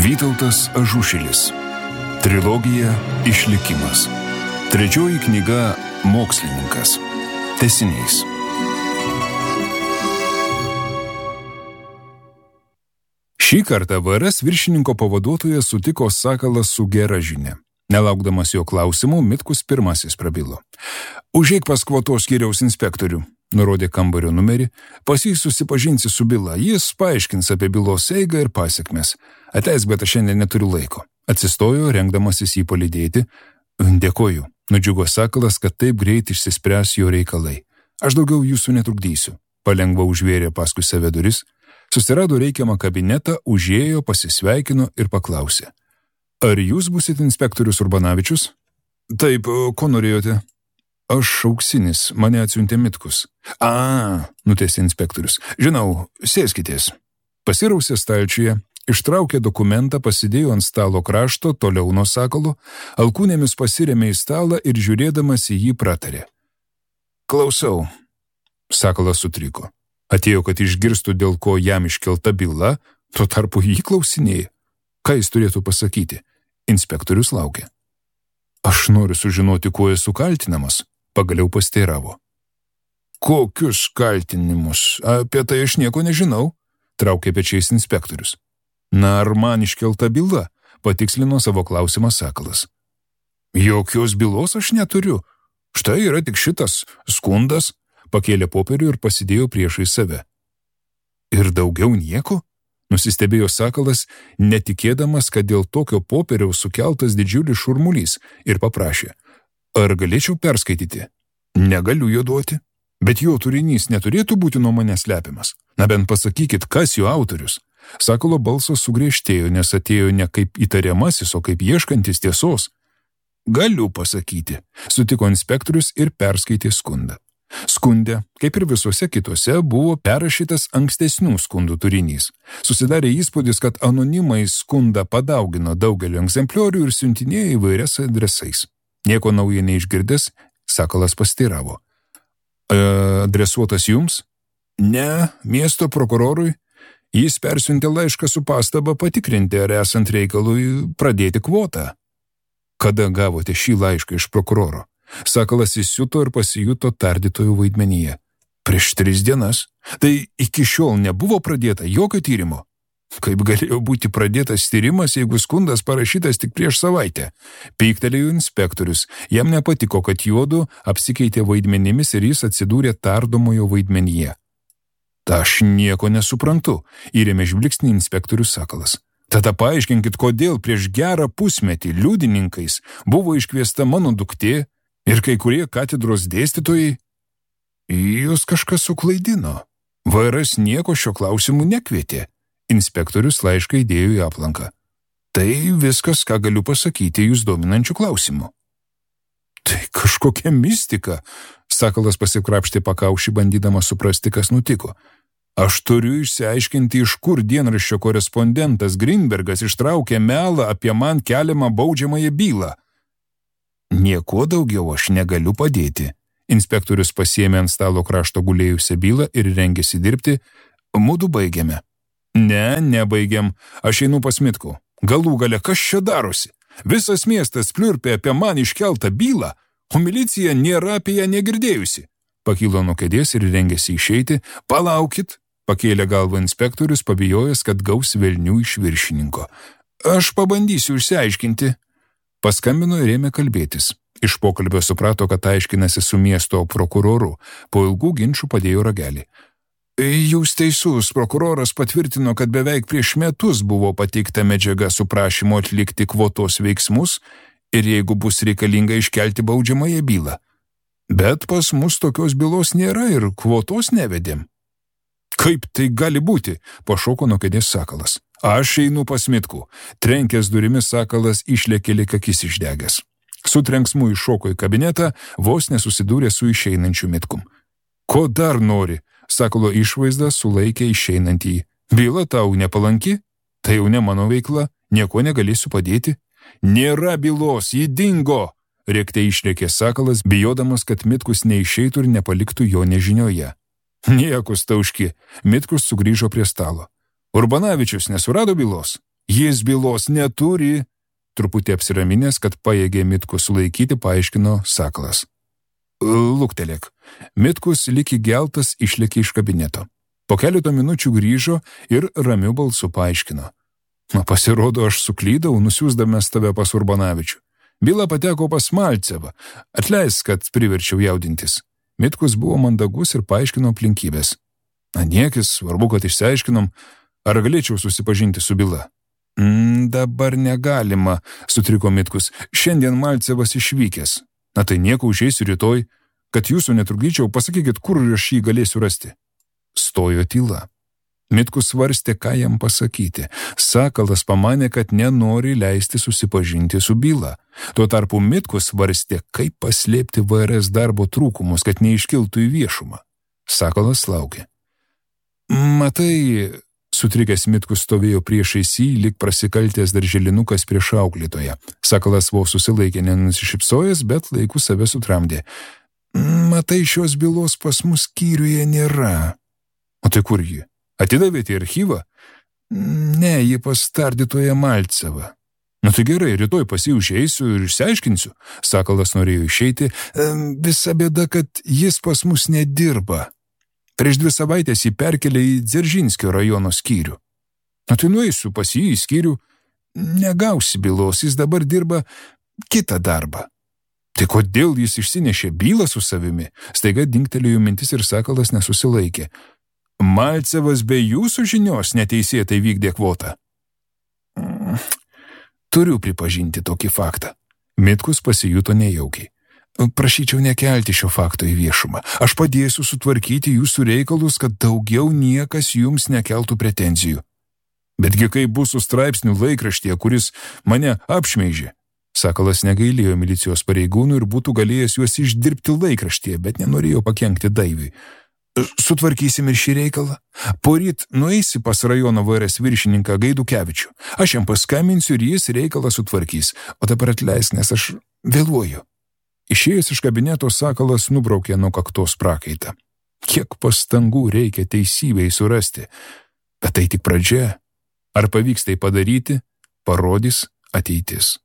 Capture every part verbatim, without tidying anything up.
Vytautas Ažušilis. Trilogija Išlikimas. Trečioji knyga Mokslininkas. Tęsinys. Šį kartą V R S viršininko pavaduotojas sutiko Sakalas su gera žinia. Nelaukdamas jo klausimų, Mitkus pirmasis prabilo. Užeik pas kvotos skyriaus inspektorių, nurodė kambario numerį, pas jį susipažinsi su byla, jis paaiškins apie bylos eigą ir pasekmes. Atleisk, bet aš šiandien neturiu laiko. Atsistojo, rengdamasis jį palydėti. Dėkoju, nudžiugo Sakalas, kad taip greit išsispręs jo reikalai. Aš daugiau jūsų netrukdysiu. Palengva užvėrė paskui save duris, susirado reikiamą kabinetą, užėjo, pasisveikino ir paklausė. Ar jūs būsit inspektorius Urbanavičius? Taip, ko norėjote? Aš auksinis, mane atsiuntė Mitkus. A, nutęsė inspektorius. Žinau, sėskitės. Pasirausė stalčiuje, ištraukė dokumentą, pasidėjo ant stalo krašto, toliau nuo Sakalo, alkūnėmis pasirėmė į stalą ir žiūrėdamas į jį pratarė. Klausau. Sakalas sutriko. Atėjo, kad išgirstų, dėl ko jam iškelta byla, tuo tarpu jį klausinėja. Ką jis turėtų pasakyti? Inspektorius laukė. Aš noriu sužinoti, kuo esu kaltinamas, pagaliau pasteiravo. Kokius kaltinimus? Apie tai aš nieko nežinau, traukė pečiais inspektorius. Na, ar man iškelta byla, patikslino savo klausimą Sakalas. Jokios bylos aš neturiu. Štai yra tik šitas skundas, pakėlė popierių ir pasidėjo priešai save. Ir daugiau nieko? Nusistebėjo Sakalas, netikėdamas, kad dėl tokio popieriaus sukeltas didžiulis šurmulys, ir paprašė. Ar galėčiau perskaityti? Negaliu jo duoti. Bet jo turinys neturėtų būti nuo manęs slepiamas. Na bent pasakykit, kas jo autorius. Sakalo balsas sugriežtėjo, nes atėjo ne kaip įtariamasis, o kaip ieškantis tiesos. Galiu pasakyti, sutiko inspektorius ir perskaitė skundą. Skunde, kaip ir visuose kitose, buvo perrašytas ankstesnių skundų turinys. Susidarė įspūdis, kad anonimai skundą padaugino daugelį egzempliorių ir siuntinėjo įvairias adresais. Nieko naujo neišgirdęs, Sakalas pasteiravo. E, adresuotas jums? Ne, miesto prokurorui. Jis persiuntė laišką su pastaba patikrinti, ar esant reikalui pradėti kvotą. Kada gavote šį laišką iš prokuroro? Sakalas įsiuto ir pasijuto tardytojų vaidmenyje. Prieš tris dienas. Tai iki šiol nebuvo pradėta jokio tyrimo. Kaip galėjo būti pradėtas tyrimas, jeigu skundas parašytas tik prieš savaitę? Pyktelėjo inspektorius. Jam nepatiko, kad juodu apsikeitė vaidmenimis ir jis atsidūrė tardomojo vaidmenyje. Ta aš nieko nesuprantu, įrėmė žvilgsnį inspektorius Sakalas. Tada paaiškinkit, kodėl prieš gerą pusmetį liudininkais buvo iškviesta mano duktė ir kai kurie katedros dėstytojai. Jūs kažkas suklaidino. V R S nieko šio klausimu nekvietė. Inspektorius laišką įdėjo į aplanką. Tai viskas, ką galiu pasakyti jūs dominančių klausimų. Tai kažkokia mistika. Sakalas pasikrapštė pakaušį, bandydamas suprasti, kas nutiko. Aš turiu išsiaiškinti, iš kur dienraščio korespondentas Grinbergas ištraukė melą apie man keliamą baudžiamąją bylą. Nieko daugiau aš negaliu padėti. Inspektorius pasiėmė ant stalo krašto gulėjusią bylą ir rengėsi dirbti. Mudu baigėme. Ne, nebaigiam. Aš einu pas Mitkų. Galų gale, kas čia darosi? Visas miestas pliurpė apie man iškeltą bylą, o milicija nėra apie ją negirdėjusi. Pakilo nuo kėdės ir rengėsi išeiti. Palaukit, pakėlė galvą inspektorius, pabijojęs, kad gaus velnių iš viršininko. Aš pabandysiu išsiaiškinti. Paskambino ir ėmė kalbėtis. Iš pokalbio suprato, kad aiškinasi su miesto prokuroru. Po ilgų ginčų padėjo ragelį. Jūs teisus, prokuroras patvirtino, kad beveik prieš metus buvo pateikta medžiaga su prašymu atlikti kvotos veiksmus ir jeigu bus reikalinga iškelti baudžiamąją bylą. Bet pas mus tokios bylos nėra ir kvotos nevedėm. Kaip tai gali būti? Pašoko nuo kėdės Sakalas. Aš einu pas Mitkų. Trenkęs durimis Sakalas išlėkė lyg akis išdegęs. Su trenksmu iššoko į kabinetą, vos nesusidūrė su išeinančiu Mitkum. Ko dar nori? Sakalo išvaizda sulaikė išeinantį. Byla tau nepalanki? Tai jau ne mano veikla, nieko negalėsiu padėti. Nėra bylos, ji dingo! Rėkte išlėkė Sakalas, bijodamas, kad Mitkus neišeitų ir nepaliktų jo nežinioje. Niekus tauški, Mitkus sugrįžo prie stalo. Urbanavičius nesurado bylos? Jis bylos neturi, truputį apsiraminęs, kad pajėgė Mitkus sulaikyti, paaiškino Sakalas. Luktelėk. Mitkus lyg įgeltas išlėkė iš kabineto. Po keleto minučių grįžo ir ramiu balsu paaiškino. Na, pasirodo, aš suklydau, nusiųsdamas tave pas Urbanavičių. Byla pateko pas Malcevą. Atleisk, kad priverčiau jaudintis. Mitkus buvo mandagus ir paaiškino aplinkybės. Na, niekis, svarbu, kad išsiaiškinom, ar galėčiau susipažinti su byla. Mm, dabar negalima, sutriko Mitkus. Šiandien Malcevas išvykęs. Na, tai nieko, užeisiu rytoj. Kad jūsų netrukdyčiau, pasakykit, kur aš jį galėsiu rasti. Stojo tyla. Mitkus svarstė, ką jam pasakyti. Sakalas pamanė, kad nenori leisti susipažinti su byla. Tuo tarpu Mitkus svarstė, kaip paslėpti V R S darbo trūkumus, kad neiškiltų į viešumą. Sakalas laukė. Matai, sutrikęs Mitkus stovėjo priešais jį, lyg prasikaltęs darželinukas prieš auklėtoją. Sakalas vos susilaikė nenusišypsojęs, bet laiku save sutramdė. Matai, šios bylos pas mus skyriuje nėra. O tai kur ji? Atidavėte į archyvą? Ne, ji pas tardytoją Malcevą. Nu tai gerai, rytoj pas jį užeisiu ir išsiaiškinsiu. Sakalas norėjo išeiti. Visa bėda, kad jis pas mus nedirba. Prieš dvi savaitės jį perkelė į Dzeržinskio rajono skyrių. Nu tai nueisiu pas jį į skyrių. Negausi bylos, jis dabar dirba kitą darbą. Tai kodėl jis išsinešė bylą su savimi? Staiga dingtelėjo mintis ir Sakalas nesusilaikė. Malcevas be jūsų žinios neteisėtai vykdė kvotą. Turiu pripažinti tokį faktą. Mitkus pasijuto nejaukiai. Prašyčiau nekelti šio fakto į viešumą. Aš padėsiu sutvarkyti jūsų reikalus, kad daugiau niekas jums nekeltų pretenzijų. Betgi kaip bus su straipsniu laikraštyje, kuris mane apšmeižė. Sakalas negailėjo milicijos pareigūnų ir būtų galėjęs juos išdirbti laikraštyje, bet nenorėjo pakenkti Daiviui. Sutvarkysim ir šį reikalą. Poryt nueisi pas rajono V R S viršininką Gaidukevičių. Aš jam paskambinsiu ir jis reikalą sutvarkys. O dabar atleisk, nes aš vėluoju. Išėjęs iš kabineto, Sakalas nubraukė nuo kaktos prakaitą. Kiek pastangų reikia teisybei surasti. Bet tai tik pradžia. Ar pavyks tai padaryti, parodys ateitis.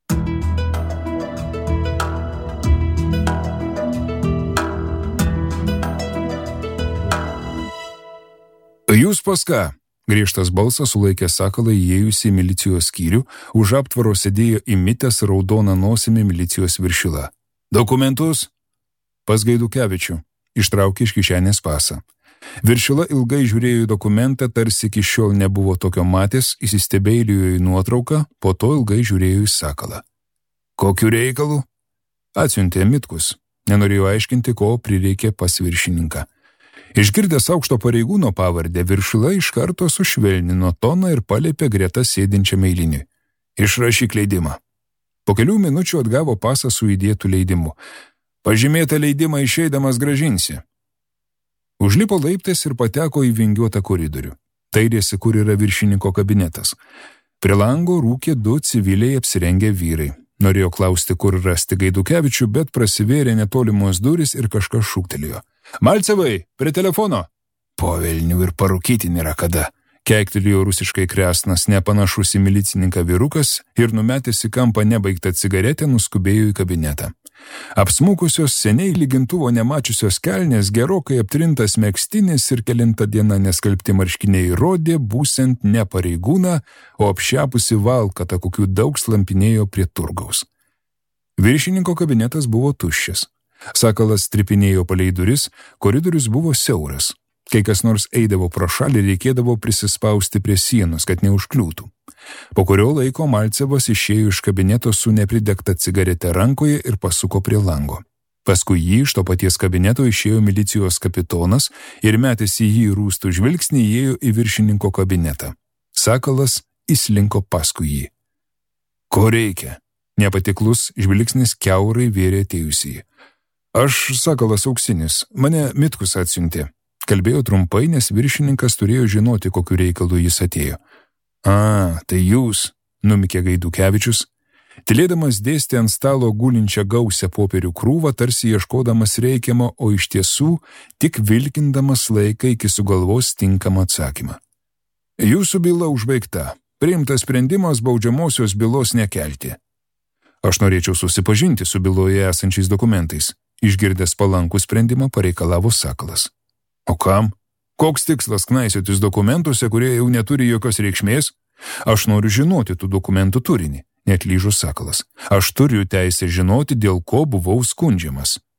Jūs pas ką? Griežtas balsas sulaikė Sakalą įėjusį į milicijos skyrių, už aptvaro sėdėjo įmitęs raudoną nosimi milicijos viršila. Dokumentus? Pas Gaidukevičių. Ištraukė iš kišenės pasą. Viršila ilgai žiūrėjo į dokumentą, tarsi iki šiol nebuvo tokio matęs, įsistebėjo į nuotrauką, po to ilgai žiūrėjo į Sakalą. Kokiu reikalu? Atsiuntė Mitkus. Nenorėjo aiškinti, ko prireikė pas viršininką. Išgirdęs aukšto pareigūno pavardę, Viršila iš karto sušvelnino toną ir paliepė greta sėdinčiam eiliniui. Išrašyk leidimą. Po kelių minučių atgavo pasą su įdėtų leidimu. Pažymėtą leidimą išeidamas grąžinsi. Užlipo laiptais ir pateko į vingiuotą koridorių. Tairėsi, kur yra viršininko kabinetas. Prie lango rūkė du civiliai apsirengę vyrai. Norėjo klausti, kur rasti Gaidukevičių, bet prasivėrė netolimos durys ir kažkas šūktelėjo. Malcevai, prie telefono. Po velnių ir parūkyti nėra kada. Keiktelėjo rusiškai kresnas, nepanašus į milicininką vyrukas ir numetęs į kampą nebaigtą cigaretę nuskubėjo į kabinetą. Apsmukusios seniai lygintuvo nemačiusios kelnės, gerokai aptrintas megztinis ir kelintą dieną neskalbti marškiniai rodė, būsent ne pareigūną, o apšepusi valkatą, kokių daug slampinėjo prie turgaus. Viršininko kabinetas buvo tuščias. Sakalas tripinėjo palei duris, koridorius buvo siauras. Kai kas nors eidavo pro šalį, reikėdavo prisispausti prie sienos, kad neužkliūtų. Po kurio laiko Malcevas išėjo iš kabineto su nepridegta cigarete rankoje ir pasuko prie lango. Paskui jį iš to paties kabineto išėjo milicijos kapitonas ir metęs į jį rūstų žvilgsnį įėjo į viršininko kabinetą. Sakalas įslinko paskui jį. Ko reikia? Nepatiklus žvilgsnis kiaurai vėrė atėjusį. Aš Sakalas Auksinis, mane Mitkus atsiuntė. Kalbėjo trumpai, nes viršininkas turėjo žinoti, kokiu reikalu jis atėjo. A, tai jūs, numikė Gaidukevičius. Tylėdamas dėstė ant stalo gulinčią gausią popierių krūvą, tarsi ieškodamas reikiamą, o iš tiesų tik vilkindamas laiką iki sugalvos tinkamą atsakymą. Jūsų byla užbaigta. priimtas sprendimas baudžiamosios bylos nekelti. Aš norėčiau susipažinti su byloje esančiais dokumentais. Išgirdęs palankų sprendimą pareikalavo Sakalas. O kam? Koks tikslas knaisiotis dokumentuose, kurie jau neturi jokios reikšmės? Aš noriu žinoti tų dokumentų turinį, neatlyžo Sakalas. Aš turiu teisę žinoti, dėl ko buvau skundžiamas.